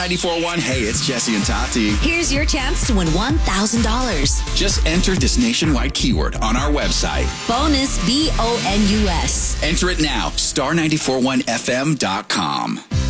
94.1, hey, it's Jesse and Tati. Here's your chance to win $1,000. Just enter this nationwide keyword on our website. Bonus, BONUS. Enter it now, star941fm.com.